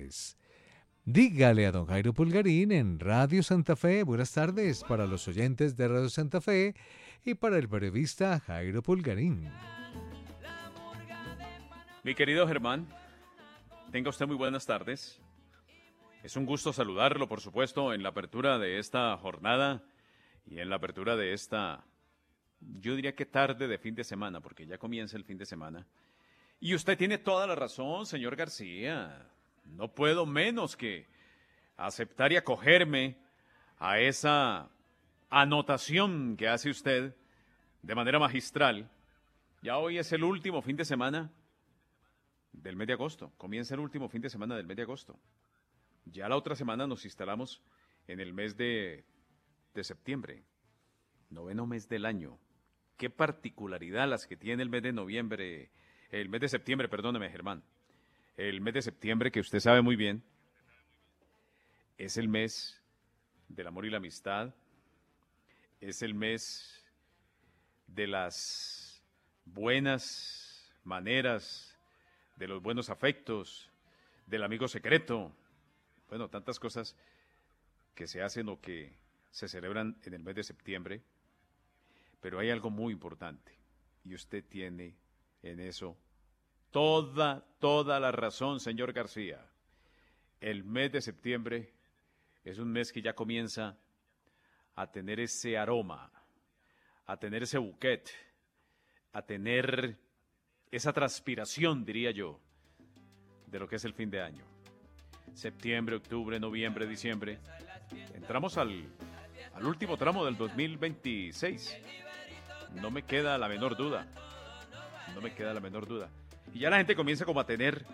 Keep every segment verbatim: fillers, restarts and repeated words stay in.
tardes. Dígale a don Jairo Pulgarín en Radio Santa Fe. Buenas tardes para los oyentes de Radio Santa Fe y para el periodista Jairo Pulgarín. Mi querido Germán, tenga usted muy buenas tardes. Es un gusto saludarlo, por supuesto, en la apertura de esta jornada y en la apertura de esta, yo diría que tarde de fin de semana, porque ya comienza el fin de semana. Y usted tiene toda la razón, señor García. No puedo menos que aceptar y acogerme a esa anotación que hace usted de manera magistral. Ya hoy es el último fin de semana del mes de agosto. Comienza el último fin de semana del mes de agosto. Ya la otra semana nos instalamos en el mes de, de septiembre. Noveno mes del año. Qué particularidad las que tiene el mes de noviembre, el mes de septiembre, perdóneme, Germán. El mes de septiembre, que usted sabe muy bien, es el mes del amor y la amistad, es el mes de las buenas maneras, de los buenos afectos, del amigo secreto, bueno, tantas cosas que se hacen o que se celebran en el mes de septiembre, pero hay algo muy importante, y usted tiene en eso Toda, toda la razón, señor García. El mes de septiembre es un mes que ya comienza a tener ese aroma, a tener ese bouquet, a tener esa transpiración, diría yo, de lo que es el fin de año. Septiembre, octubre, noviembre, diciembre. Entramos al, al último tramo del dos mil veintiséis. No me queda la menor duda. No me queda la menor duda. Y ya la gente comienza como a tener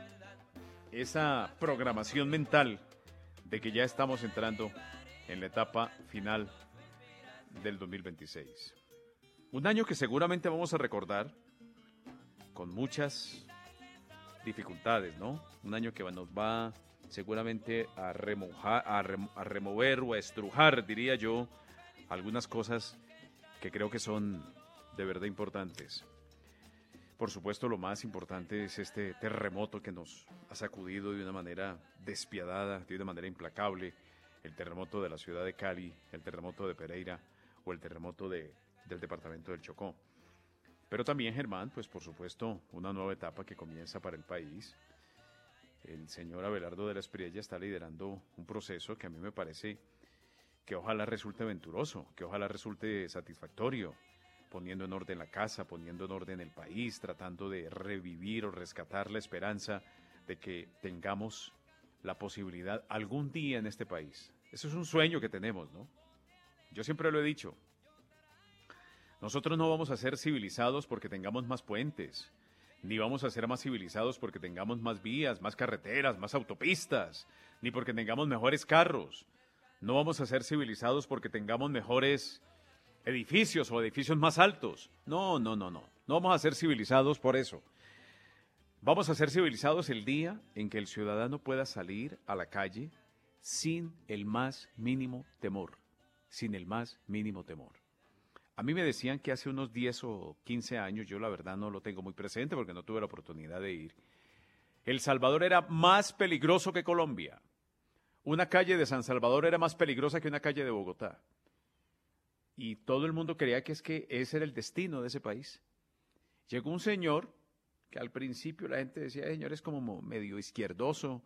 esa programación mental de que ya estamos entrando en la etapa final del dos mil veintiséis. Un año que seguramente vamos a recordar con muchas dificultades, ¿no? Un año que nos va seguramente a, remojar, a, rem, a remover o a estrujar, diría yo, algunas cosas que creo que son de verdad importantes. Por supuesto, lo más importante es este terremoto que nos ha sacudido de una manera despiadada, de una manera implacable, el terremoto de la ciudad de Cali, el terremoto de Pereira o el terremoto de, del departamento del Chocó. Pero también, Germán, pues por supuesto, una nueva etapa que comienza para el país. El señor Abelardo de la Espriella está liderando un proceso que a mí me parece que ojalá resulte venturoso, que ojalá resulte satisfactorio, poniendo en orden la casa, poniendo en orden el país, tratando de revivir o rescatar la esperanza de que tengamos la posibilidad algún día en este país. Eso es un sueño que tenemos, ¿no? Yo siempre lo he dicho. Nosotros no vamos a ser civilizados porque tengamos más puentes, ni vamos a ser más civilizados porque tengamos más vías, más carreteras, más autopistas, ni porque tengamos mejores carros. No vamos a ser civilizados porque tengamos mejores edificios o edificios más altos. No, no, no, no. No vamos a ser civilizados por eso. Vamos a ser civilizados el día en que el ciudadano pueda salir a la calle sin el más mínimo temor. Sin el más mínimo temor. A mí me decían que hace unos diez o quince años, yo la verdad no lo tengo muy presente porque no tuve la oportunidad de ir, El Salvador era más peligroso que Colombia. Una calle de San Salvador era más peligrosa que una calle de Bogotá. Y todo el mundo creía que es que ese era el destino de ese país. Llegó un señor que al principio la gente decía, señor, es como medio izquierdoso.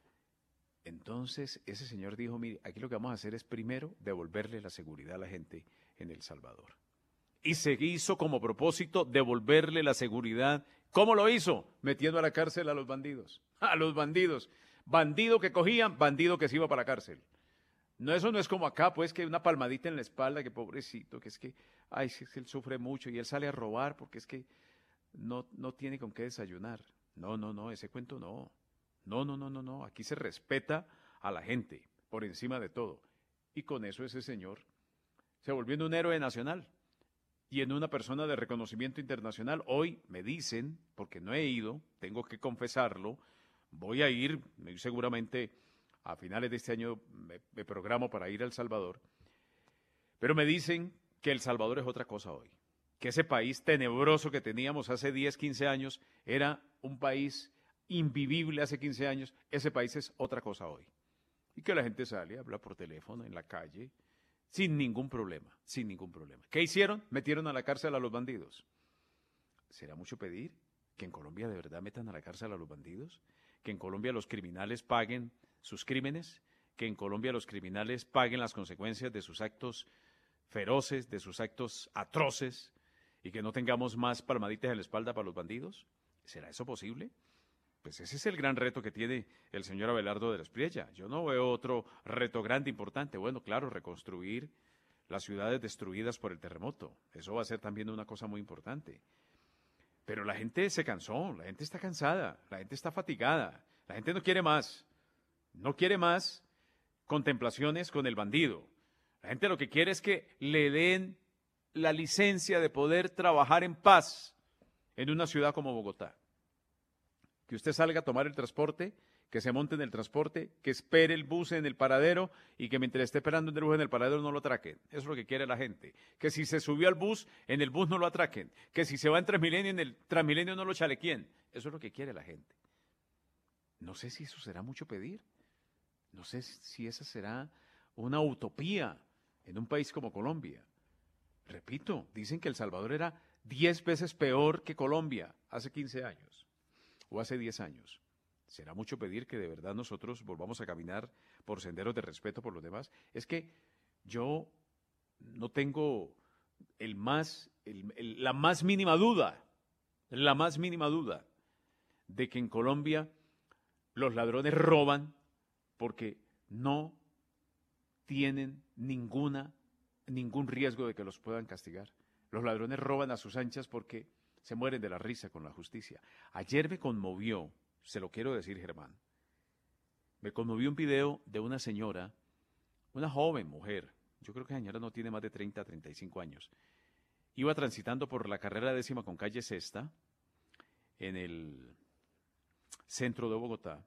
Entonces ese señor dijo, mire, aquí lo que vamos a hacer es primero devolverle la seguridad a la gente en El Salvador. Y se hizo como propósito devolverle la seguridad. ¿Cómo lo hizo? Metiendo a la cárcel a los bandidos. A los bandidos. Bandido que cogían, bandido que se iba para la cárcel. No, eso no es como acá, pues, que una palmadita en la espalda, que pobrecito, que es que, ay, es que él sufre mucho y él sale a robar porque es que no, no tiene con qué desayunar. No, no, no, ese cuento no. No, no, no, no, no. Aquí se respeta a la gente por encima de todo. Y con eso ese señor se volvió en un héroe nacional y en una persona de reconocimiento internacional. Hoy me dicen, porque no he ido, tengo que confesarlo, voy a ir, seguramente a finales de este año me, me programo para ir a El Salvador, pero me dicen que El Salvador es otra cosa hoy, que ese país tenebroso que teníamos hace diez, quince años era un país invivible hace quince años, ese país es otra cosa hoy. Y que la gente sale, habla por teléfono, en la calle, sin ningún problema, sin ningún problema. ¿Qué hicieron? Metieron a la cárcel a los bandidos. ¿Será mucho pedir que en Colombia de verdad metan a la cárcel a los bandidos? ¿Que en Colombia los criminales paguen sus crímenes? ¿Que en Colombia los criminales paguen las consecuencias de sus actos feroces, de sus actos atroces, y que no tengamos más palmaditas en la espalda para los bandidos? ¿Será eso posible? Pues ese es el gran reto que tiene el señor Abelardo de la Espriella. Yo no veo otro reto grande, importante. Bueno, claro, reconstruir las ciudades destruidas por el terremoto. Eso va a ser también una cosa muy importante. Pero la gente se cansó, la gente está cansada, la gente está fatigada, la gente no quiere más. No quiere más contemplaciones con el bandido. La gente lo que quiere es que le den la licencia de poder trabajar en paz en una ciudad como Bogotá. Que usted salga a tomar el transporte, que se monte en el transporte, que espere el bus en el paradero y que mientras esté esperando el bus en el paradero no lo atraquen. Eso es lo que quiere la gente. Que si se subió al bus, en el bus no lo atraquen. Que si se va en Transmilenio, en el Transmilenio no lo chalequien. Eso es lo que quiere la gente. No sé si eso será mucho pedir. No sé si esa será una utopía en un país como Colombia. Repito, dicen que El Salvador era diez veces peor que Colombia hace quince años o hace diez años. ¿Será mucho pedir que de verdad nosotros volvamos a caminar por senderos de respeto por los demás? Es que yo no tengo el más, el, el, la más mínima duda, la más mínima duda de que en Colombia los ladrones roban porque no tienen ninguna, ningún riesgo de que los puedan castigar. Los ladrones roban a sus anchas porque se mueren de la risa con la justicia. Ayer me conmovió, se lo quiero decir, Germán, me conmovió un video de una señora, una joven mujer, yo creo que la señora no tiene más de treinta, treinta y cinco años, iba transitando por la carrera décima con calle Sexta, en el centro de Bogotá,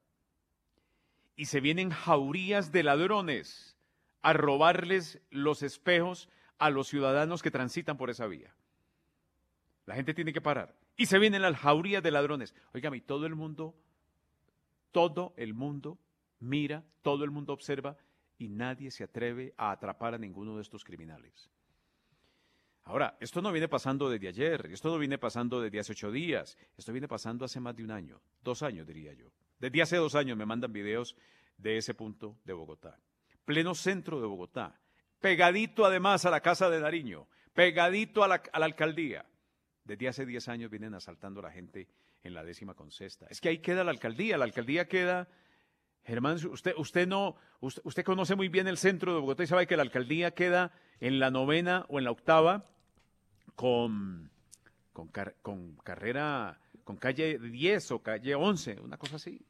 y se vienen jaurías de ladrones a robarles los espejos a los ciudadanos que transitan por esa vía. La gente tiene que parar. Y se vienen las jaurías de ladrones. Óigame, todo el mundo, todo el mundo mira, todo el mundo observa y nadie se atreve a atrapar a ninguno de estos criminales. Ahora, esto no viene pasando desde ayer, esto no viene pasando desde hace ocho días, esto viene pasando hace más de un año, dos años diría yo. Desde hace dos años me mandan videos de ese punto de Bogotá. Pleno centro de Bogotá, pegadito además a la Casa de Nariño, pegadito a la, a la alcaldía. Desde hace diez años vienen asaltando a la gente en la décima con Sexta. Es que ahí queda la alcaldía, la alcaldía queda, Germán, usted, usted no, usted, usted conoce muy bien el centro de Bogotá y sabe que la alcaldía queda en la novena o en la octava con, con, car, con carrera, con calle diez o calle once, una cosa así.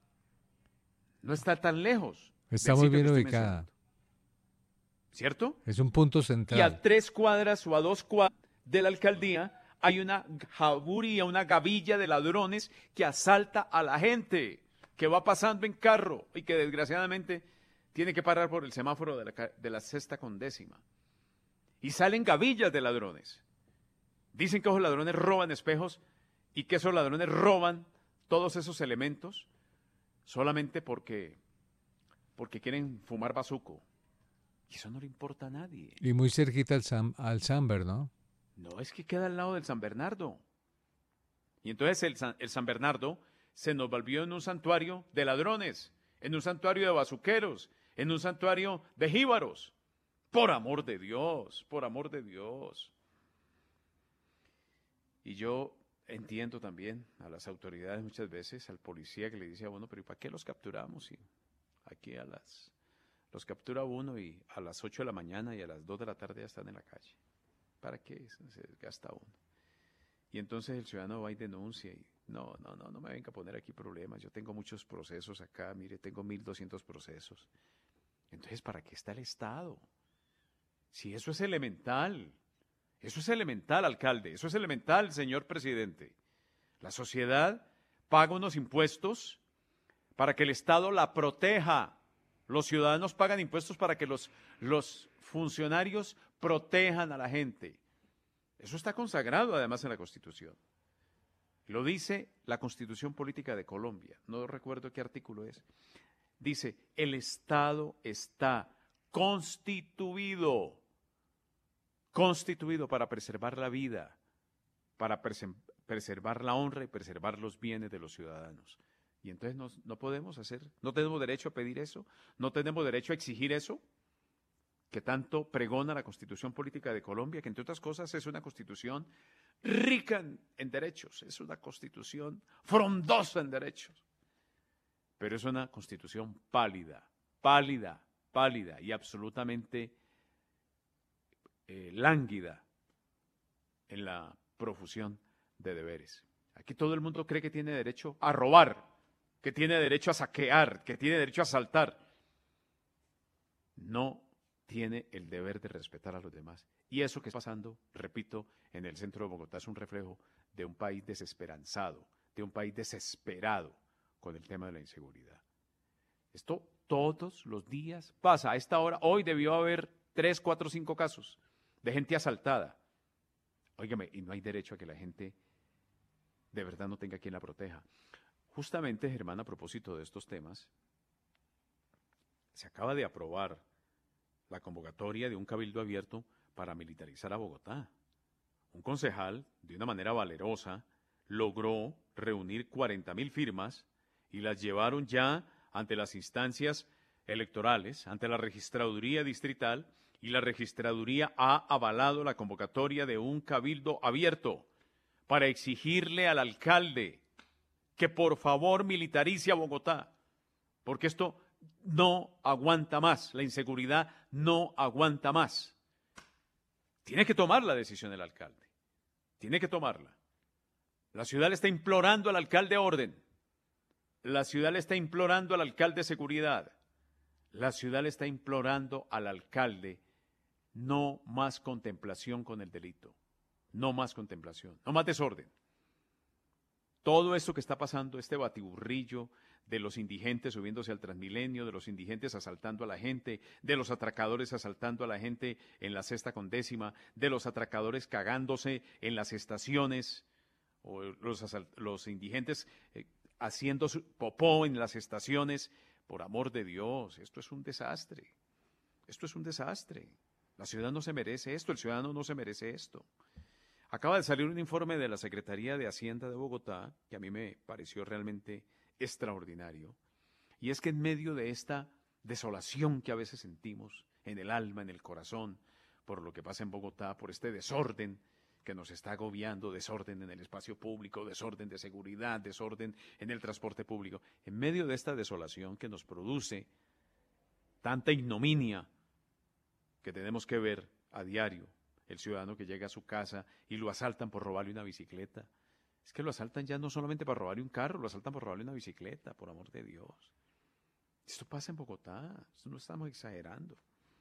No está tan lejos. Está muy bien ubicada. ¿Cierto? Es un punto central. Y a tres cuadras o a dos cuadras de la alcaldía hay una jauría, una gavilla de ladrones que asalta a la gente que va pasando en carro y que desgraciadamente tiene que parar por el semáforo de la, de la Sexta con décima. Y salen gavillas de ladrones. Dicen que esos ladrones roban espejos y que esos ladrones roban todos esos elementos solamente porque, porque quieren fumar bazuco. Y eso no le importa a nadie. Y muy cerquita al, San, al Samber, ¿no? No, es que queda al lado del San Bernardo. Y entonces el San, el San Bernardo se nos volvió en un santuario de ladrones, en un santuario de bazuqueros, en un santuario de jíbaros. Por amor de Dios, por amor de Dios. Y yo entiendo también a las autoridades muchas veces, al policía que le dice, bueno, pero ¿y para qué los capturamos? Y aquí a las, los captura uno y a las ocho de la mañana y a las dos de la tarde ya están en la calle. ¿Para qué? Se desgasta uno. Y entonces el ciudadano va y denuncia y no, no, no, no me venga a poner aquí problemas. Yo tengo muchos procesos acá, mire, tengo mil doscientos procesos. Entonces, ¿para qué está el Estado? Si eso es elemental, eso es elemental, alcalde, eso es elemental, señor presidente. La sociedad paga unos impuestos para que el Estado la proteja. Los ciudadanos pagan impuestos para que los, los funcionarios protejan a la gente. Eso está consagrado además en la Constitución. Lo dice la Constitución Política de Colombia, no recuerdo qué artículo es. Dice, el Estado está constituido, constituido para preservar la vida, para prese- preservar la honra y preservar los bienes de los ciudadanos. Y entonces no, no podemos hacer, no tenemos derecho a pedir eso, no tenemos derecho a exigir eso, que tanto pregona la Constitución Política de Colombia, que entre otras cosas es una constitución rica en, en derechos, es una constitución frondosa en derechos, pero es una constitución pálida, pálida, pálida y absolutamente eh, lánguida en la profusión de deberes. Aquí todo el mundo cree que tiene derecho a robar, que tiene derecho a saquear, que tiene derecho a asaltar. No tiene el deber de respetar a los demás. Y eso que está pasando, repito, en el centro de Bogotá es un reflejo de un país desesperanzado, de un país desesperado con el tema de la inseguridad. Esto todos los días pasa. A esta hora, hoy debió haber tres, cuatro, cinco casos de gente asaltada. Óigame, y no hay derecho a que la gente de verdad no tenga quien la proteja. Justamente, Germán, a propósito de estos temas, se acaba de aprobar la convocatoria de un cabildo abierto para militarizar a Bogotá. Un concejal, de una manera valerosa, logró reunir cuarenta mil firmas y las llevaron ya ante las instancias electorales, ante la registraduría distrital, y la registraduría ha avalado la convocatoria de un cabildo abierto para exigirle al alcalde que por favor militarice a Bogotá, porque esto no aguanta más, la inseguridad no aguanta más. Tiene que tomar la decisión el alcalde, tiene que tomarla. La ciudad le está implorando al alcalde orden, la ciudad le está implorando al alcalde seguridad, la ciudad le está implorando al alcalde no más contemplación con el delito, no más contemplación, no más desorden. Todo esto que está pasando, este batiburrillo de los indigentes subiéndose al Transmilenio, de los indigentes asaltando a la gente, de los atracadores asaltando a la gente en la sexta con décima, de los atracadores cagándose en las estaciones, o los, los indigentes eh, haciendo su popó en las estaciones. Por amor de Dios, esto es un desastre, esto es un desastre. La ciudad no se merece esto, el ciudadano no se merece esto. Acaba de salir un informe de la Secretaría de Hacienda de Bogotá, que a mí me pareció realmente extraordinario, y es que en medio de esta desolación que a veces sentimos en el alma, en el corazón, por lo que pasa en Bogotá, por este desorden que nos está agobiando, desorden en el espacio público, desorden de seguridad, desorden en el transporte público, en medio de esta desolación que nos produce tanta ignominia que tenemos que ver a diario, el ciudadano que llega a su casa y lo asaltan por robarle una bicicleta. Es que lo asaltan ya no solamente para robarle un carro, lo asaltan por robarle una bicicleta, por amor de Dios. Esto pasa en Bogotá, esto no estamos exagerando.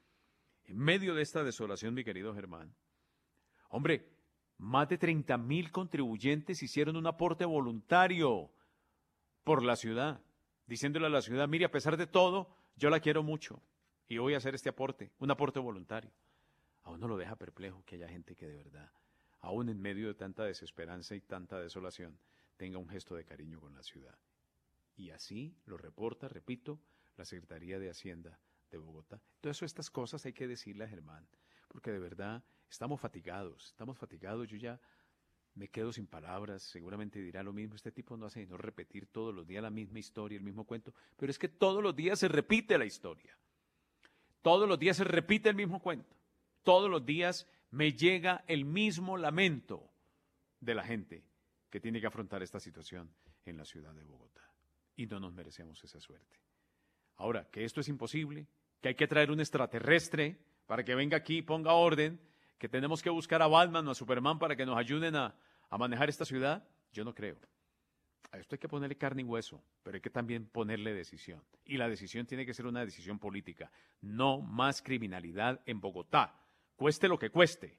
En medio de esta desolación, mi querido Germán, hombre, más de treinta mil contribuyentes hicieron un aporte voluntario por la ciudad, diciéndole a la ciudad, mire, a pesar de todo, yo la quiero mucho y voy a hacer este aporte, un aporte voluntario. A uno lo deja perplejo que haya gente que de verdad, aún en medio de tanta desesperanza y tanta desolación, tenga un gesto de cariño con la ciudad. Y así lo reporta, repito, la Secretaría de Hacienda de Bogotá. Entonces, estas cosas hay que decirle a Germán, porque de verdad estamos fatigados, estamos fatigados, yo ya me quedo sin palabras, seguramente dirá lo mismo, este tipo no hace sino repetir todos los días la misma historia, el mismo cuento, pero es que todos los días se repite la historia, todos los días se repite el mismo cuento. Todos los días me llega el mismo lamento de la gente que tiene que afrontar esta situación en la ciudad de Bogotá. Y no nos merecemos esa suerte. Ahora, que esto es imposible, que hay que traer un extraterrestre para que venga aquí y ponga orden, que tenemos que buscar a Batman o a Superman para que nos ayuden a, a manejar esta ciudad, yo no creo. A esto hay que ponerle carne y hueso, pero hay que también ponerle decisión. Y la decisión tiene que ser una decisión política. No más criminalidad en Bogotá. Cueste lo que cueste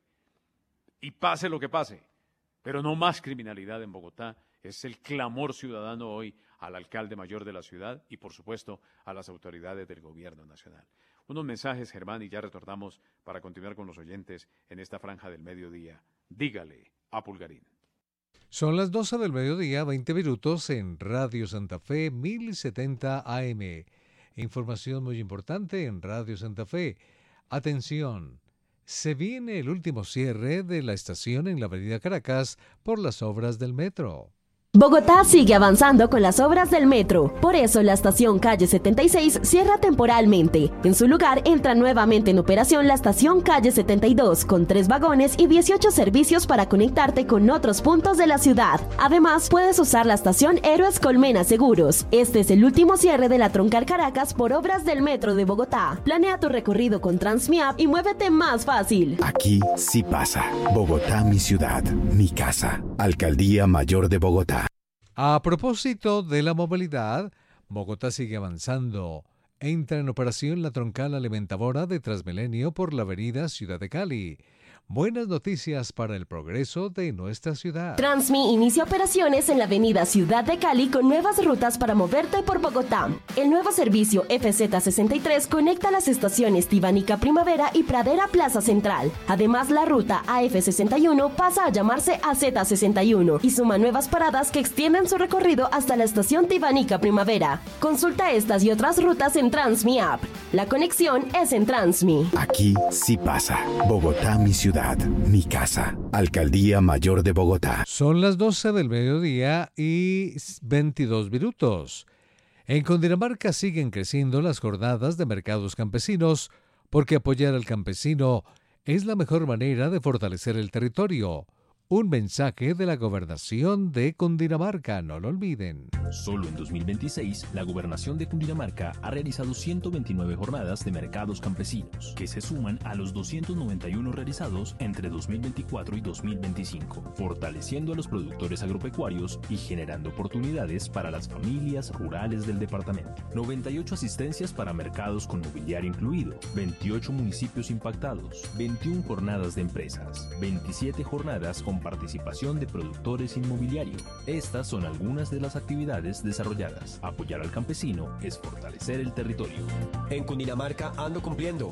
y pase lo que pase, pero no más criminalidad en Bogotá. Es el clamor ciudadano hoy al alcalde mayor de la ciudad y, por supuesto, a las autoridades del gobierno nacional. Unos mensajes, Germán, y ya retornamos para continuar con los oyentes en esta franja del mediodía. Dígale a Pulgarín. Son las doce del mediodía, veinte minutos en Radio Santa Fe mil setenta A M. Información muy importante en Radio Santa Fe. Atención, se viene el último cierre de la estación en la Avenida Caracas por las obras del metro. Bogotá sigue avanzando con las obras del metro, por eso la estación Calle setenta y seis cierra temporalmente. En su lugar entra nuevamente en operación la estación Calle setenta y dos con tres vagones y dieciocho servicios para conectarte con otros puntos de la ciudad. Además, puedes usar la estación Héroes Colmena Seguros. Este es el último cierre de la Troncal Caracas por obras del metro de Bogotá. Planea tu recorrido con Transmiap y muévete más fácil. Aquí sí pasa. Bogotá, mi ciudad, mi casa. Alcaldía Mayor de Bogotá. A propósito de la movilidad, Bogotá sigue avanzando. Entra en operación la troncal alimentadora de Transmilenio por la avenida Ciudad de Cali. Buenas noticias para el progreso de nuestra ciudad. Transmi inicia operaciones en la avenida Ciudad de Cali con nuevas rutas para moverte por Bogotá. El nuevo servicio F Z sesenta y tres conecta las estaciones Tibanica Primavera y Pradera Plaza Central. Además, la ruta A F sesenta y uno pasa a llamarse A Z sesenta y uno y suma nuevas paradas que extienden su recorrido hasta la estación Tibanica Primavera. Consulta estas y otras rutas en Transmi App. La conexión es en Transmi. Aquí sí pasa. Bogotá, mi ciudad, mi casa. Alcaldía Mayor de Bogotá. Son las doce del mediodía y veintidós minutos. En Cundinamarca siguen creciendo las jornadas de mercados campesinos porque apoyar al campesino es la mejor manera de fortalecer el territorio. Un mensaje de la Gobernación de Cundinamarca, no lo olviden. Solo en dos mil veintiséis, la Gobernación de Cundinamarca ha realizado ciento veintinueve jornadas de mercados campesinos, que se suman a los doscientos noventa y uno realizados entre dos mil veinticuatro y dos mil veinticinco, fortaleciendo a los productores agropecuarios y generando oportunidades para las familias rurales del departamento. noventa y ocho asistencias para mercados con mobiliario incluido, veintiocho municipios impactados, veintiuna jornadas de empresas, veintisiete jornadas con participación de productores inmobiliarios. Estas son algunas de las actividades desarrolladas. Apoyar al campesino es fortalecer el territorio. En Cundinamarca ando cumpliendo.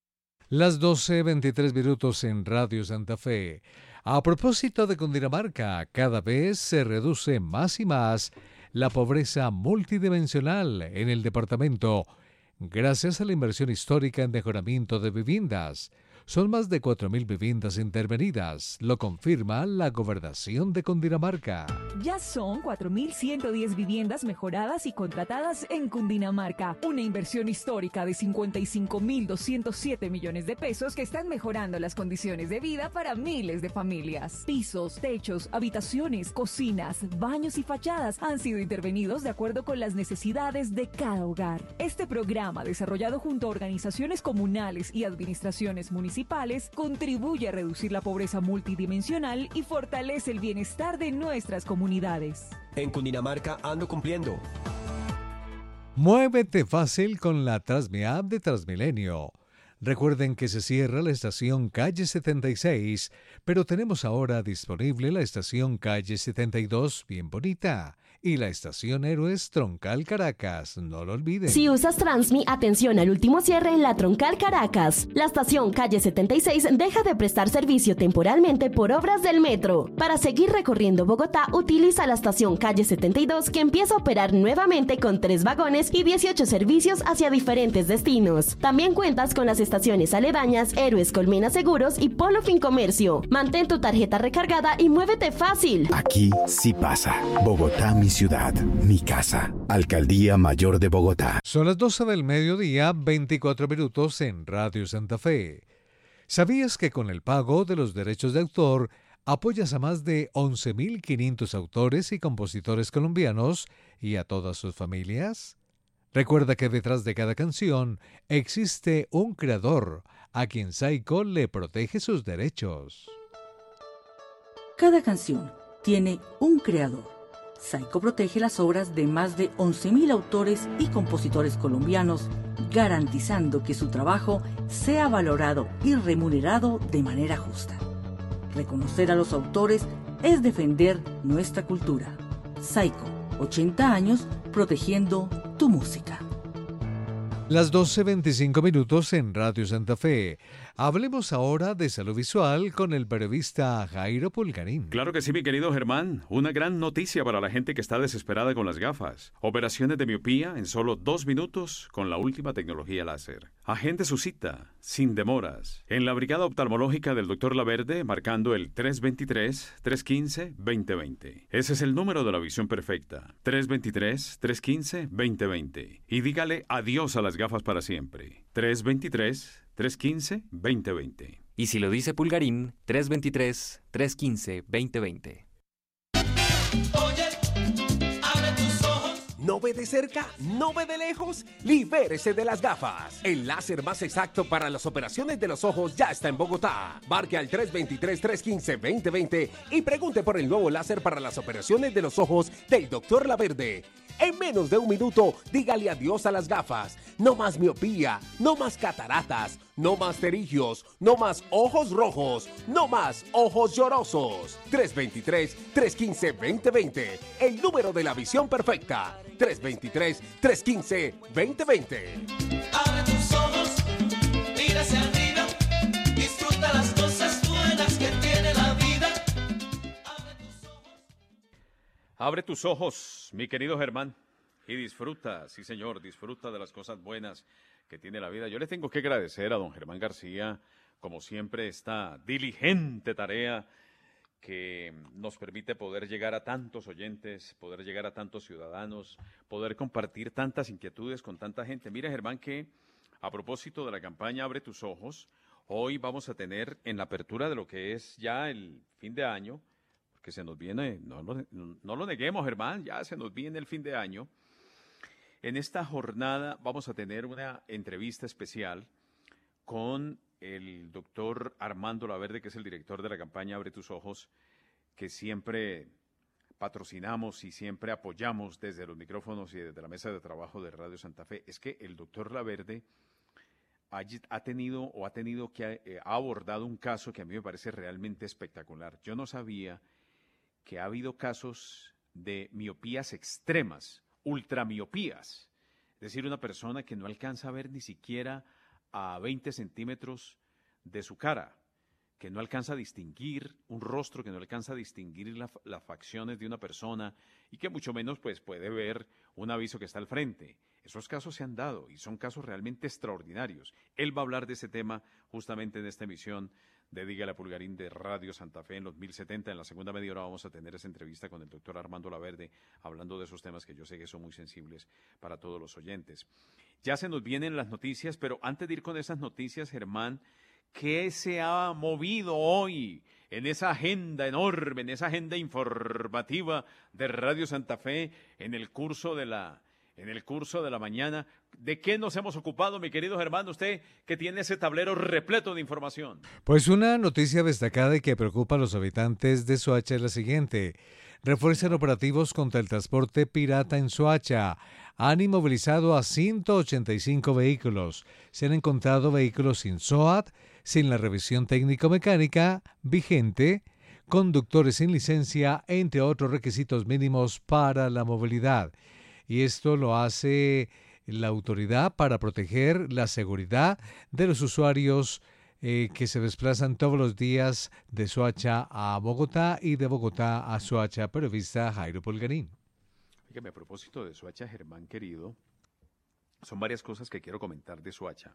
Las doce veintitrés minutos en Radio Santa Fe. A propósito de Cundinamarca, cada vez se reduce más y más la pobreza multidimensional en el departamento, gracias a la inversión histórica en mejoramiento de viviendas. Son más de cuatro mil viviendas intervenidas, lo confirma la Gobernación de Cundinamarca. Ya son cuatro mil ciento diez viviendas mejoradas y contratadas en Cundinamarca, una inversión histórica de cincuenta y cinco mil doscientos siete millones de pesos que están mejorando las condiciones de vida para miles de familias. Pisos, techos, habitaciones, cocinas, baños y fachadas han sido intervenidos de acuerdo con las necesidades de cada hogar. Este programa, desarrollado junto a organizaciones comunales y administraciones municipales, contribuye a reducir la pobreza multidimensional y fortalece el bienestar de nuestras comunidades. En Cundinamarca ando cumpliendo. Muévete fácil con la Transmiap de Transmilenio. Recuerden que se cierra la estación Calle setenta y seis, pero tenemos ahora disponible la estación Calle setenta y dos, bien bonita, y la estación Héroes Troncal Caracas, no lo olviden. Si usas Transmi, atención al último cierre en la Troncal Caracas. La estación Calle setenta y seis deja de prestar servicio temporalmente por obras del metro. Para seguir recorriendo Bogotá, utiliza la estación Calle setenta y dos, que empieza a operar nuevamente con tres vagones y dieciocho servicios hacia diferentes destinos. También cuentas con las estaciones aledañas Héroes Colmena Seguros y Polo Fincomercio. Mantén tu tarjeta recargada y muévete fácil. Aquí sí pasa. Bogotá, mi ciudad, mi casa. Alcaldía Mayor de Bogotá. Son las doce del mediodía, veinticuatro minutos en Radio Santa Fe. ¿Sabías que con el pago de los derechos de autor apoyas a más de once mil quinientos autores y compositores colombianos y a todas sus familias? Recuerda que detrás de cada canción existe un creador a quien Saico le protege sus derechos. Cada canción tiene un creador. Saico protege las obras de más de once mil autores y compositores colombianos, garantizando que su trabajo sea valorado y remunerado de manera justa. Reconocer a los autores es defender nuestra cultura. Saico, ochenta años protegiendo tu música. Las doce veinticinco minutos en Radio Santa Fe. Hablemos ahora de salud visual con el periodista Jairo Pulgarín. Claro que sí, mi querido Germán. Una gran noticia para la gente que está desesperada con las gafas. Operaciones de miopía en solo dos minutos con la última tecnología láser. Agende su cita, sin demoras, en la Brigada Oftalmológica del doctor Laverde, marcando el tres veintitrés, tres quince, veinte veinte. Ese es el número de la visión perfecta. tres veintitrés, tres quince, veinte veinte. Y dígale adiós a las gafas para siempre. tres veintitrés, tres quince, veinte veinte. Y si lo dice Pulgarín, tres veintitrés, tres quince, veinte veinte. ¿No ve de cerca? ¿No ve de lejos? ¡Libérese de las gafas! El láser más exacto para las operaciones de los ojos ya está en Bogotá. Marque al tres veintitrés, tres quince, veinte veinte y pregunte por el nuevo láser para las operaciones de los ojos del doctor Laverde. En menos de un minuto, dígale adiós a las gafas. No más miopía, no más cataratas, no más pterigios, no más ojos rojos, no más ojos llorosos. tres veintitrés, tres quince, veinte veinte. El número de la visión perfecta. tres veintitrés, tres quince, veinte veinte. Abre tus ojos, mira hacia arriba, disfruta las cosas buenas que tiene la vida. Abre tus ojos. Abre tus ojos, mi querido Germán, y disfruta, sí señor, disfruta de las cosas buenas que tiene la vida. Yo le tengo que agradecer a don Germán García, como siempre, esta diligente tarea que nos permite poder llegar a tantos oyentes, poder llegar a tantos ciudadanos, poder compartir tantas inquietudes con tanta gente. Mira, Germán, que a propósito de la campaña Abre tus ojos, hoy vamos a tener en la apertura de lo que es ya el fin de año, porque se nos viene, no lo, no lo neguemos, Germán, ya se nos viene el fin de año. En esta jornada vamos a tener una entrevista especial con el doctor Armando Laverde, que es el director de la campaña Abre tus ojos, que siempre patrocinamos y siempre apoyamos desde los micrófonos y desde la mesa de trabajo de Radio Santa Fe. Es que el doctor Laverde ha, ha tenido o ha tenido que eh, ha abordado un caso que a mí me parece realmente espectacular. Yo no sabía que ha habido casos de miopías extremas, ultramiopías, es decir, una persona que no alcanza a ver ni siquiera a veinte centímetros de su cara, que no alcanza a distinguir un rostro, que no alcanza a distinguir la, las facciones de una persona y que mucho menos pues, puede ver un aviso que está al frente. Esos casos se han dado y son casos realmente extraordinarios. Él va a hablar de ese tema justamente en esta emisión de Dígale a Pulgarín de Radio Santa Fe en los mil setenta. En la segunda media hora vamos a tener esa entrevista con el doctor Armando Laverde, hablando de esos temas que yo sé que son muy sensibles para todos los oyentes. Ya se nos vienen las noticias, pero antes de ir con esas noticias, Germán, ¿qué se ha movido hoy en esa agenda enorme, en esa agenda informativa de Radio Santa Fe en el curso de la... En el curso de la mañana? ¿De qué nos hemos ocupado, mi querido Germán, usted que tiene ese tablero repleto de información? Pues una noticia destacada y que preocupa a los habitantes de Soacha es la siguiente. Refuerzan operativos contra el transporte pirata en Soacha. Han inmovilizado a ciento ochenta y cinco vehículos. Se han encontrado vehículos sin S O A T, sin la revisión técnico-mecánica vigente, conductores sin licencia, entre otros requisitos mínimos para la movilidad. Y esto lo hace la autoridad para proteger la seguridad de los usuarios eh, que se desplazan todos los días de Soacha a Bogotá y de Bogotá a Soacha. Periodista Jairo Pulgarín. Fíjame, a propósito de Soacha, Germán querido, son varias cosas que quiero comentar de Soacha.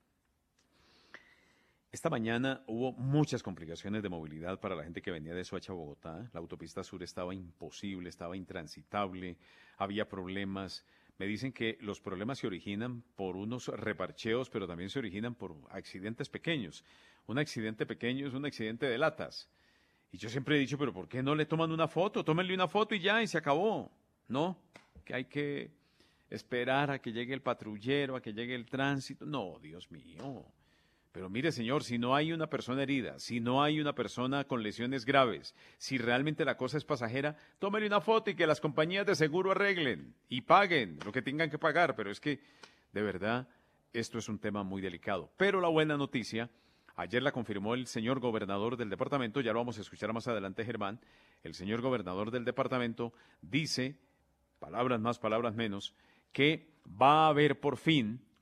Esta mañana hubo muchas complicaciones de movilidad para la gente que venía de Soacha a Bogotá. La autopista sur estaba imposible, estaba intransitable, había problemas. Me dicen que los problemas se originan por unos reparcheos, pero también se originan por accidentes pequeños. Un accidente pequeño es un accidente de latas. Y yo siempre he dicho, pero ¿por qué no le toman una foto? Tómenle una foto y ya, y se acabó. No, que hay que esperar a que llegue el patrullero, a que llegue el tránsito. No, Dios mío. Pero mire, señor, si no hay una persona herida, si no hay una persona con lesiones graves, si realmente la cosa es pasajera, tómele una foto y que las compañías de seguro arreglen y paguen lo que tengan que pagar. Pero es que, de verdad, esto es un tema muy delicado. Pero la buena noticia, ayer la confirmó el señor gobernador del departamento, ya lo vamos a escuchar más adelante, Germán. El señor gobernador del departamento dice, palabras más, palabras menos, que va a haber por fin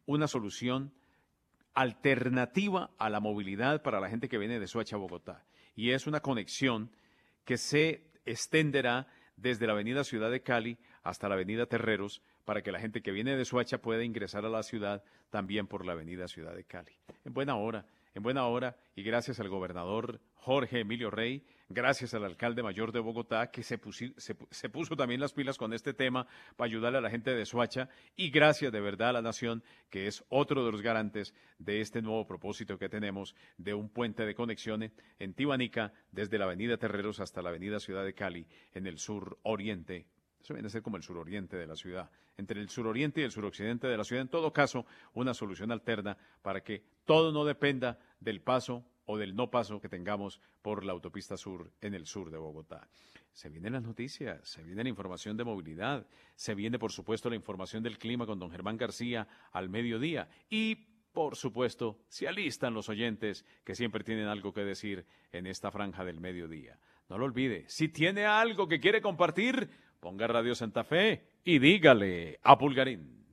una solución alternativa a la movilidad para la gente que viene de Soacha a Bogotá. Y es una conexión que se extenderá desde la avenida Ciudad de Cali hasta la avenida Terreros, para que la gente que viene de Soacha pueda ingresar a la ciudad también por la avenida Ciudad de Cali. En buena hora, en buena hora, y gracias al gobernador Jorge Emilio Rey, gracias al alcalde mayor de Bogotá, que se, pusi, se, se puso también las pilas con este tema para ayudarle a la gente de Soacha, y gracias de verdad a la Nación, que es otro de los garantes de este nuevo propósito que tenemos de un puente de conexión en Tibanica, desde la avenida Terreros hasta la avenida Ciudad de Cali, en el sur oriente. Eso viene a ser como el suroriente de la ciudad. Entre el suroriente y el suroccidente de la ciudad, en todo caso, una solución alterna para que todo no dependa del paso o del no paso que tengamos por la autopista sur en el sur de Bogotá. Se vienen las noticias, se viene la información de movilidad, se viene, por supuesto, la información del clima con don Germán García al mediodía y, por supuesto, se alistan los oyentes que siempre tienen algo que decir en esta franja del mediodía. No lo olvide, si tiene algo que quiere compartir, ponga Radio Santa Fe y dígale a Pulgarín.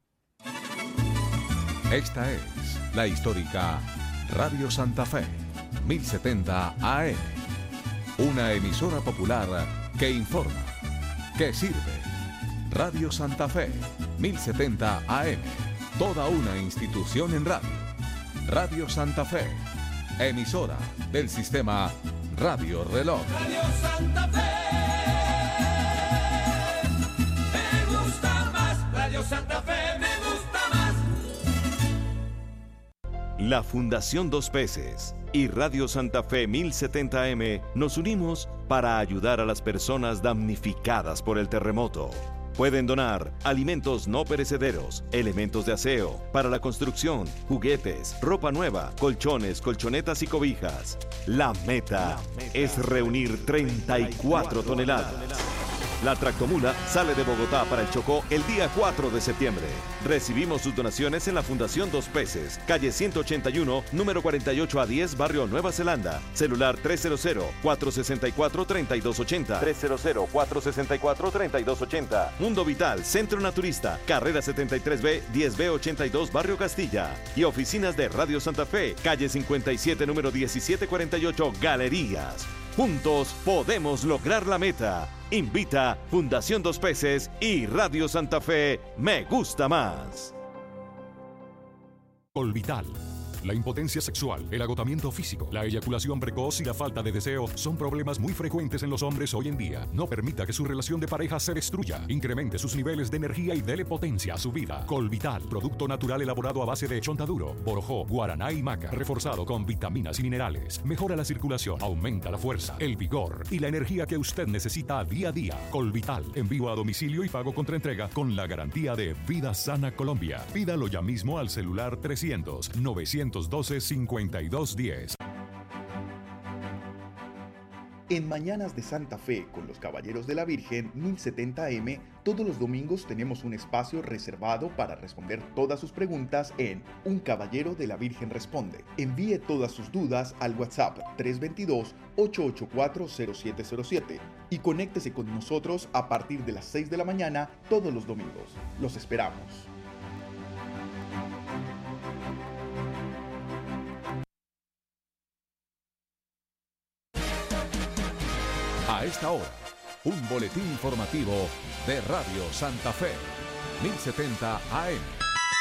Esta es la histórica Radio Santa Fe, mil setenta A M. Una emisora popular que informa, que sirve. Radio Santa Fe, mil setenta A M. Toda una institución en radio. Radio Santa Fe, emisora del sistema Radio Reloj. Radio Santa Fe. Santa Fe me gusta más. La Fundación Dos Peces y Radio Santa Fe mil setenta A M nos unimos para ayudar a las personas damnificadas por el terremoto. Pueden donar alimentos no perecederos, elementos de aseo, para la construcción, juguetes, ropa nueva, colchones, colchonetas y cobijas. La meta, la meta es reunir treinta y cuatro toneladas. La tractomula sale de Bogotá para el Chocó el día cuatro de septiembre. Recibimos sus donaciones en la Fundación Dos Peces, calle ciento ochenta y uno, número cuarenta y ocho a diez, barrio Nueva Zelanda. Celular tres cero cero, cuatro seis cuatro, tres dos ocho cero. tres cero cero, cuatro seis cuatro, tres dos ocho cero. Mundo Vital, Centro Naturista, carrera setenta y tres B, diez B ochenta y dos, barrio Castilla. Y oficinas de Radio Santa Fe, calle cincuenta y siete, número diecisiete cuarenta y ocho, Galerías. Juntos podemos lograr la meta. Invita Fundación Dos Peces y Radio Santa Fe Me Gusta Más. Colvital. La impotencia sexual, el agotamiento físico, la eyaculación precoz y la falta de deseo son problemas muy frecuentes en los hombres hoy en día. No permita que su relación de pareja se destruya. Incremente sus niveles de energía y dele potencia a su vida. Colvital, producto natural elaborado a base de chontaduro, borojó, guaraná y maca, reforzado con vitaminas y minerales. Mejora la circulación, aumenta la fuerza, el vigor y la energía que usted necesita día a día. Colvital, envío a domicilio y pago contra entrega con la garantía de Vida Sana Colombia. Pídalo ya mismo al celular trescientos, novecientos doce, cincuenta y dos diez. En Mañanas de Santa Fe con los Caballeros de la Virgen mil setenta A M, todos los domingos tenemos un espacio reservado para responder todas sus preguntas en Un Caballero de la Virgen Responde. Envíe todas sus dudas al WhatsApp tres dos dos, ocho ocho cuatro, cero siete cero siete y conéctese con nosotros a partir de las seis de la mañana todos los domingos. Los esperamos. A esta hora, un boletín informativo de Radio Santa Fe, mil setenta A M.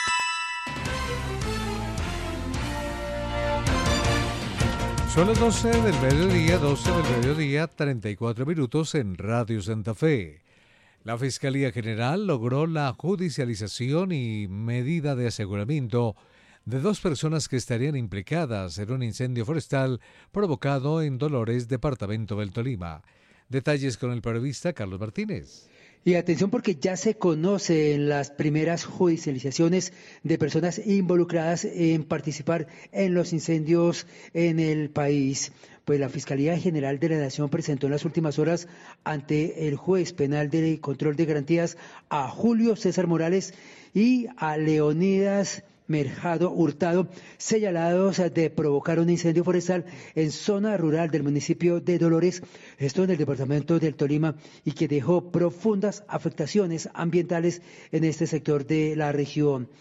Son las doce del mediodía, doce del mediodía, treinta y cuatro minutos en Radio Santa Fe. La Fiscalía General logró la judicialización y medida de aseguramiento de dos personas que estarían implicadas en un incendio forestal provocado en Dolores, departamento del Tolima. Detalles con el periodista Carlos Martínez. Y atención porque ya se conocen las primeras judicializaciones de personas involucradas en participar en los incendios en el país. Pues la Fiscalía General de la Nación presentó en las últimas horas ante el juez penal de control de garantías a Julio César Morales y a Leonidas Mercado Hurtado, señalados de provocar un incendio forestal en zona rural del municipio de Dolores, esto en el departamento del Tolima, y que dejó profundas afectaciones ambientales en este sector de la región.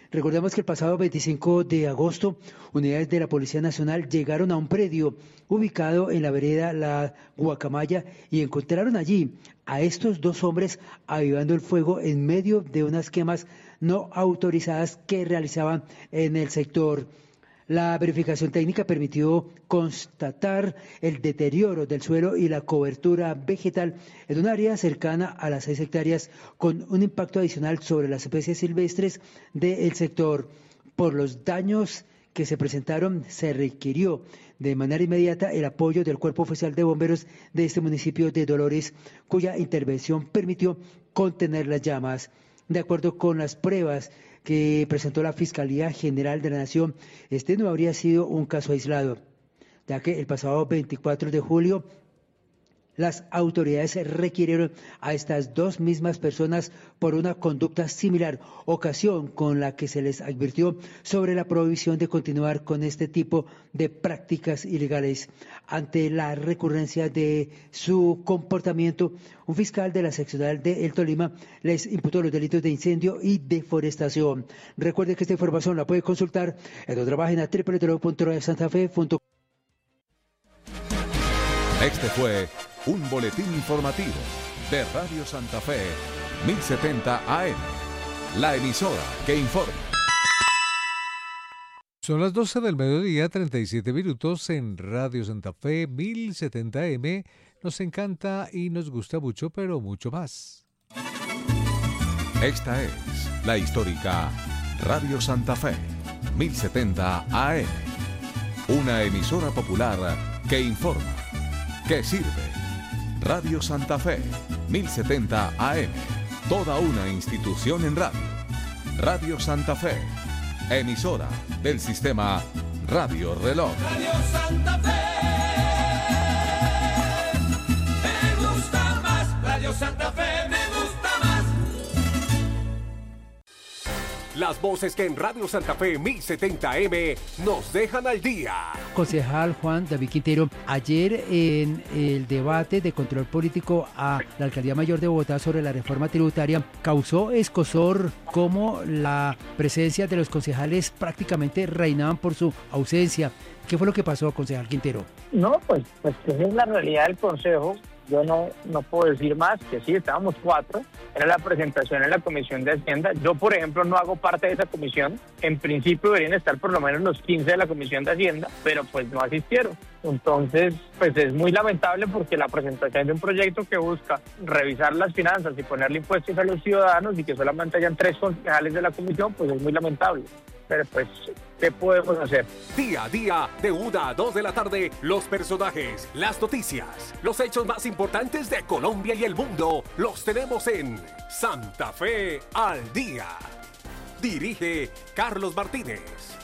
Recordemos que el pasado veinticinco de agosto, unidades de la Policía Nacional llegaron a un predio ubicado en la vereda La Guacamaya y encontraron allí a estos dos hombres avivando el fuego en medio de unas quemas no autorizadas que realizaban en el sector. La verificación técnica permitió constatar el deterioro del suelo y la cobertura vegetal en un área cercana a las seis hectáreas, con un impacto adicional sobre las especies silvestres del sector. Por los daños que se presentaron, se requirió de manera inmediata el apoyo del Cuerpo Oficial de Bomberos de este municipio de Dolores, cuya intervención permitió contener las llamas. De acuerdo con las pruebas que presentó la Fiscalía General de la Nación, este no habría sido un caso aislado, ya que el pasado veinticuatro de julio las autoridades requirieron a estas dos mismas personas por una conducta similar, ocasión con la que se les advirtió sobre la prohibición de continuar con este tipo de prácticas ilegales. Ante la recurrencia de su comportamiento, un fiscal de la seccional de El Tolima les imputó los delitos de incendio y deforestación. Recuerde que esta información la puede consultar en nuestra página doble u doble u doble u punto radio santa fe punto com. Este fue un boletín informativo de Radio Santa Fe mil setenta A M, la emisora que informa. Son las doce del mediodía, treinta y siete minutos en Radio Santa Fe mil setenta A M. Nos encanta y nos gusta mucho, pero mucho más. Esta es la histórica Radio Santa Fe mil setenta A M, una emisora popular que informa, que sirve. Radio Santa Fe mil setenta A M, toda una institución en radio. Radio Santa Fe, emisora del sistema Radio Reloj. Radio Santa Fe, me gusta más. Radio Santa Fe, me gusta más. Las voces que en Radio Santa Fe mil setenta A M nos dejan al día. Concejal Juan David Quintero, ayer en el debate de control político a la Alcaldía Mayor de Bogotá sobre la reforma tributaria, causó escozor cómo la presencia de los concejales prácticamente reinaban por su ausencia. ¿Qué fue lo que pasó, concejal Quintero? No, pues, pues esa es la realidad del Consejo. Yo no, no puedo decir más, que sí, estábamos cuatro, era la presentación en la Comisión de Hacienda. Yo, por ejemplo, no hago parte de esa comisión. En principio deberían estar por lo menos los quince de la Comisión de Hacienda, pero pues no asistieron. Entonces, pues es muy lamentable porque la presentación de un proyecto que busca revisar las finanzas y ponerle impuestos a los ciudadanos y que solamente hayan tres concejales de la comisión, pues es muy lamentable. Pero pues, ¿qué podemos hacer? Día a día, de una a dos de la tarde, los personajes, las noticias, los hechos más importantes de Colombia y el mundo, los tenemos en Santa Fe al Día. Dirige Carlos Martínez.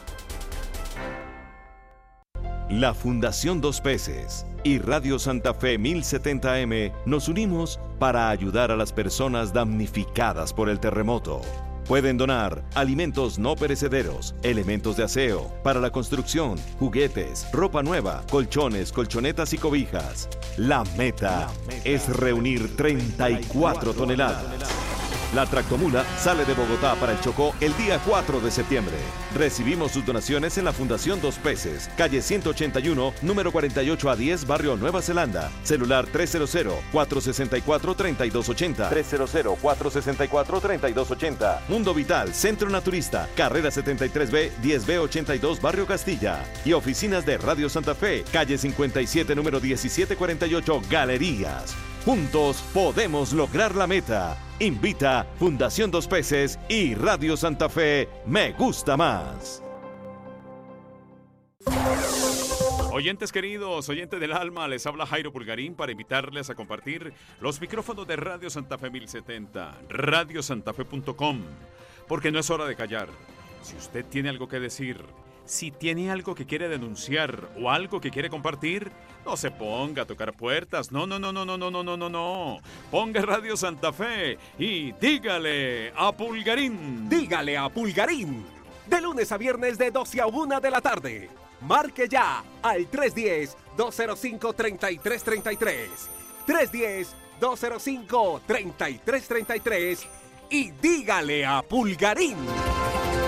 La Fundación Dos Peces y Radio Santa Fe mil setenta A M nos unimos para ayudar a las personas damnificadas por el terremoto. Pueden donar alimentos no perecederos, elementos de aseo, para la construcción, juguetes, ropa nueva, colchones, colchonetas y cobijas. La meta, la meta es reunir treinta y cuatro toneladas. La tractomula sale de Bogotá para el Chocó el día cuatro de septiembre. Recibimos sus donaciones en la Fundación Dos Peces, calle ciento ochenta y uno, número cuarenta y ocho a diez, barrio Nueva Zelanda. Celular tres cero cero, cuatro seis cuatro, tres dos ocho cero, tres cero cero, cuatro seis cuatro, tres dos ocho cero. Mundo Vital, Centro Naturista, carrera setenta y tres B, diez B ochenta y dos, barrio Castilla. Y oficinas de Radio Santa Fe, calle cincuenta y siete, número diecisiete cuarenta y ocho, Galerías. Juntos podemos lograr la meta. Invita Fundación Dos Peces y Radio Santa Fe Me Gusta Más. Oyentes queridos, oyentes del alma, les habla Jairo Pulgarín para invitarles a compartir los micrófonos de Radio Santa Fe mil setenta, radio santa fe punto com, porque no es hora de callar. Si usted tiene algo que decir, si tiene algo que quiere denunciar o algo que quiere compartir, no se ponga a tocar puertas. No, no, no, no, no, no, no, no, no, no. Ponga Radio Santa Fe y dígale a Pulgarín. Dígale a Pulgarín. De lunes a viernes de doce a una de la tarde. Marque ya al tres uno cero, dos cero cinco, tres tres tres tres. tres uno cero, dos cero cinco, tres tres tres tres. Y dígale a Pulgarín.